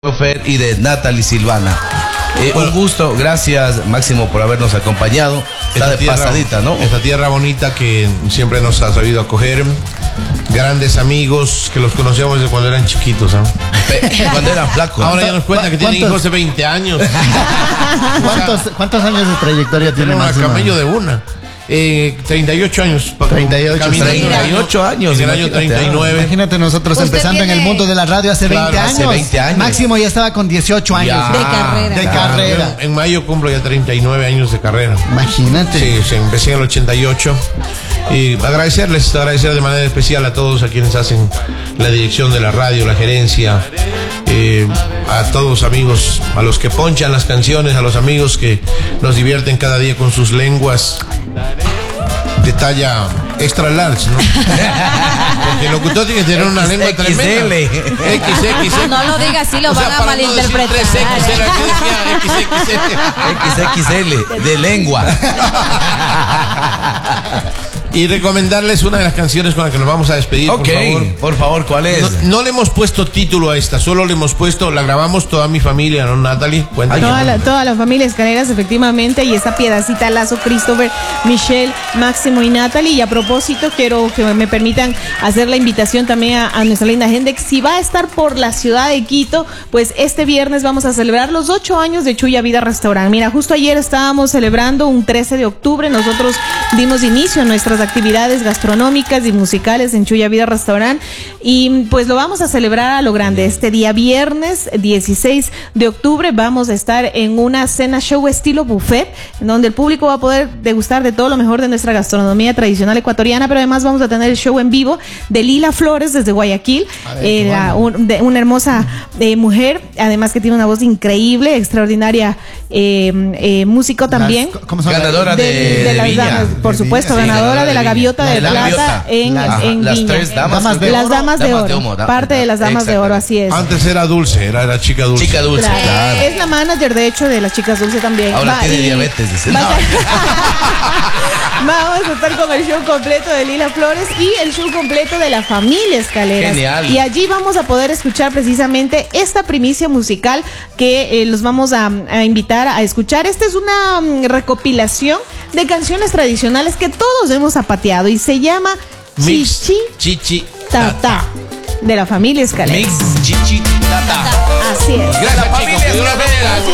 Fer y de Natalie Silvana. Un gusto, gracias Máximo por habernos acompañado. Está de pasadita, ¿no? Esta tierra bonita que siempre nos ha sabido acoger. Grandes amigos que los conocíamos desde cuando eran chiquitos, ¿eh? Cuando eran flacos. Ahora ya nos cuenta que tienen hijos de 20 años. ¿Cuántos años de trayectoria tiene Máximo? Camello de una. 38 años. 38 años. En el año 39. Imagínate nosotros empezando en el mundo de la radio hace 20 años. Hace 20 años. Máximo ya estaba con 18 años. Ya. De carrera. En mayo cumplo ya 39 años de carrera. Imagínate. Sí, empecé en el 88. Y agradecer de manera especial a todos a quienes hacen la dirección de la radio, la gerencia, a todos amigos, a los que ponchan las canciones, a los amigos que nos divierten cada día con sus lenguas de talla extra large, ¿no? Porque el locutor tiene que tener una lengua tremenda. XXL. No lo digas así, lo van a malinterpretar. XXL de lengua. Y recomendarles una de las canciones con la que nos vamos a despedir, por favor, ¿cuál es? No le hemos puesto título a esta, solo le hemos puesto, la grabamos toda mi familia, ¿no, Natalie? Toda la familia Escaleras, efectivamente, y esta piedacita Lazo, Christopher, Michelle, Máximo y Natalie. Y a propósito, quiero que me permitan hacer la invitación también a nuestra linda gente. Si va a estar por la ciudad de Quito, pues este viernes vamos a celebrar los 8 años de Chuya Vida Restaurant. Mira, justo ayer estábamos celebrando un 13 de octubre, nosotros dimos inicio a nuestras actividades gastronómicas y musicales en Chuya Vida Restaurant, y pues lo vamos a celebrar a lo grande. Este día viernes 16 de octubre vamos a estar en una cena show estilo buffet, en donde el público va a poder degustar de todo lo mejor de nuestra gastronomía tradicional ecuatoriana, pero además vamos a tener el show en vivo de Lila Flores desde Guayaquil, una hermosa mujer, además que tiene una voz increíble, extraordinaria, músico también. Ganadora de las Viña. damas, por supuesto, ganadora de la Gaviota de Plata en las Viña. Tres damas Las damas de oro. Parte de las damas de oro, así es. Antes era Dulce, era la chica Dulce. Chica Dulce, claro. Es la manager, de hecho, de las chicas Dulce también. Ahora tiene diabetes, dice. Vamos a estar con el show completo de Lila Flores y el show completo de la familia Escaleras. Genial. Y allí vamos a poder escuchar precisamente esta primicia musical que los vamos a invitar a escuchar. Esta es una recopilación de canciones tradicionales que todos hemos zapateado y se llama Chichi Tata, de la familia Escaleras. Mix Chichi Tata. Así es. La familia Escaleras.